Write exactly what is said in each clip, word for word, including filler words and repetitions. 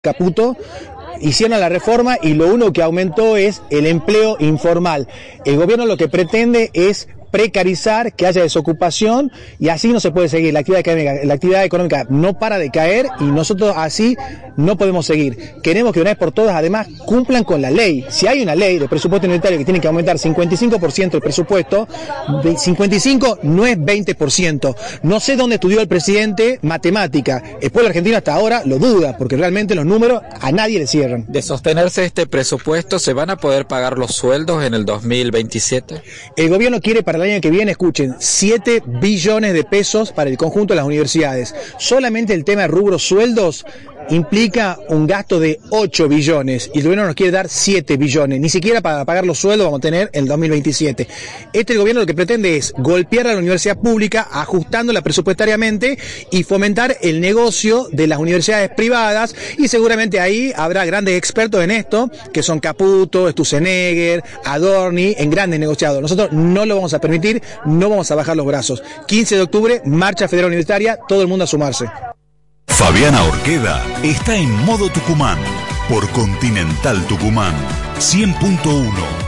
Caputo, hicieron la reforma y lo único que aumentó es el empleo informal. El gobierno lo que pretende es precarizar, que haya desocupación y así no se puede seguir. La actividad económica, la actividad económica no para de caer y nosotros así no podemos seguir. Queremos que una vez por todas además cumplan con la ley. Si hay una ley de presupuesto unitario que tiene que aumentar cincuenta y cinco por ciento el presupuesto, cincuenta y cinco no es veinte por ciento. No sé dónde estudió el presidente matemática. El pueblo argentino hasta ahora lo duda porque realmente los números a nadie le cierran. De sostenerse este presupuesto, ¿se van a poder pagar los sueldos en el dos mil veintisiete? El gobierno quiere para el año que viene, escuchen, siete billones de pesos para el conjunto de las universidades. Solamente el tema de rubro sueldos implica un gasto de ocho billones y el gobierno nos quiere dar siete billones. Ni siquiera para pagar los sueldos vamos a tener el dos mil veintisiete. Este el gobierno lo que pretende es golpear a la universidad pública ajustándola presupuestariamente y fomentar el negocio de las universidades privadas y seguramente ahí habrá grandes expertos en esto que son Caputo, Sturzenegger, Adorni, en grandes negociados. Nosotros no lo vamos a permitir, no vamos a bajar los brazos. quince de octubre, marcha federal universitaria, todo el mundo a sumarse. Fabiana Orqueda está en modo Tucumán por Continental Tucumán cien punto uno.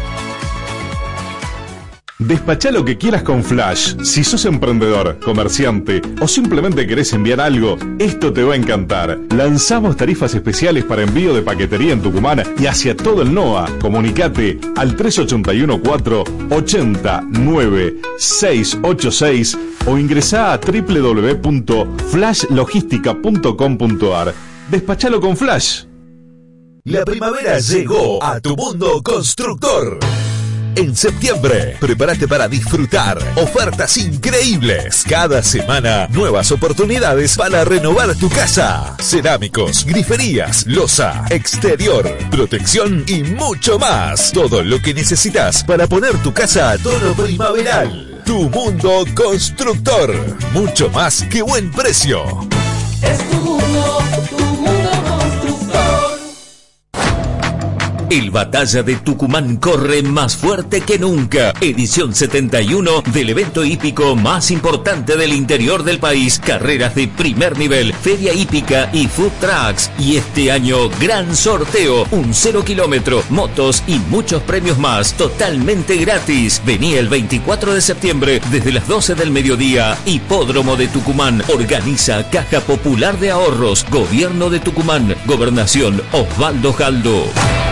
Despachá lo que quieras con Flash. Si sos emprendedor, comerciante o simplemente querés enviar algo, esto te va a encantar. Lanzamos tarifas especiales para envío de paquetería en Tucumán y hacia todo el NOA. Comunicate al tres ocho uno cuatro, ocho nueve, seis ocho seis o ingresá a doble u doble u doble u punto flash logística punto com punto a r. Despachalo con Flash. La primavera llegó a tu mundo constructor. En septiembre, prepárate para disfrutar ofertas increíbles. Cada semana, nuevas oportunidades para renovar tu casa. Cerámicos, griferías, loza, exterior, protección y mucho más. Todo lo que necesitas para poner tu casa a tono primaveral. Tu mundo constructor. Mucho más que buen precio. Es tu mundo, tu mundo constructor. El Batalla de Tucumán corre más fuerte que nunca. Edición setenta y uno del evento hípico más importante del interior del país. Carreras de primer nivel, feria hípica y food trucks. Y este año, gran sorteo, un cero kilómetro, motos y muchos premios más, totalmente gratis. Vení el veinticuatro de septiembre desde las doce del mediodía. Hipódromo de Tucumán. Organiza Caja Popular de Ahorros. Gobierno de Tucumán. Gobernación Osvaldo Jaldo.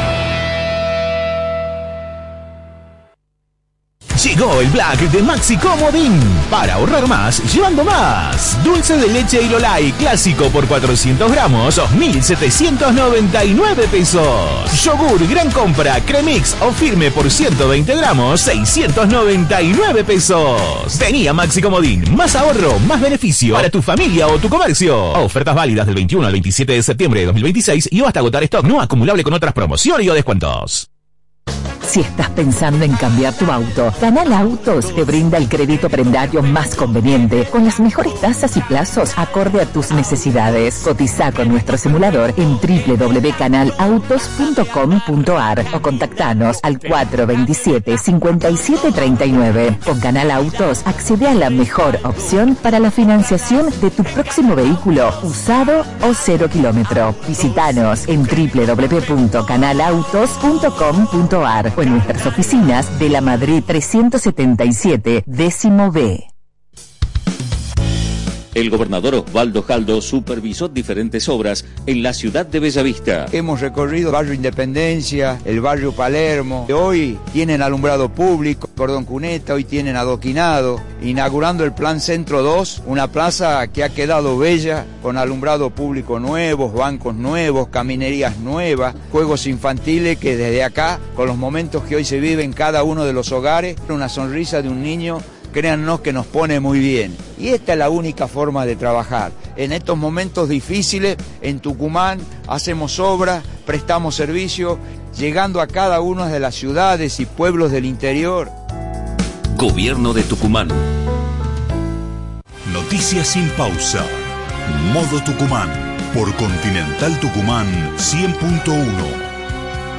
Llegó el Black de Maxi Comodín. Para ahorrar más, llevando más. Dulce de leche Ilolai clásico por cuatrocientos gramos, dos mil setecientos noventa y nueve pesos. Yogur Gran Compra Cremix o Firme por ciento veinte gramos, seiscientos noventa y nueve pesos. Vení a Maxi Comodín. Más ahorro, más beneficio para tu familia o tu comercio. Ofertas válidas del veintiuno al veintisiete de septiembre de dos mil veintiséis y o hasta agotar stock no acumulable con otras promociones o descuentos. Si estás pensando en cambiar tu auto, Canal Autos te brinda el crédito prendario más conveniente, con las mejores tasas y plazos acorde a tus necesidades. Cotiza con nuestro simulador en doble u doble u doble u punto canal autos punto com punto a r o contactanos al cuatro veintisiete, cincuenta y siete treinta y nueve. Con Canal Autos accede a la mejor opción para la financiación de tu próximo vehículo, usado o cero kilómetro. Visítanos en doble u doble u doble u punto canal autos punto com punto a r o en nuestras oficinas de la Madrid trescientos setenta y siete, décimo B. El gobernador Osvaldo Jaldo supervisó diferentes obras en la ciudad de Bellavista. Hemos recorrido el barrio Independencia, el barrio Palermo. Hoy tienen alumbrado público, cordón cuneta, hoy tienen adoquinado, inaugurando el Plan Centro dos, una plaza que ha quedado bella, con alumbrado público nuevos, bancos nuevos, caminerías nuevas, juegos infantiles que desde acá, con los momentos que hoy se viven en cada uno de los hogares, una sonrisa de un niño, créannos que nos pone muy bien. Y esta es la única forma de trabajar. En estos momentos difíciles, en Tucumán, hacemos obras, prestamos servicio, llegando a cada una de las ciudades y pueblos del interior. Gobierno de Tucumán. Noticias sin pausa. Modo Tucumán por Continental Tucumán cien punto uno.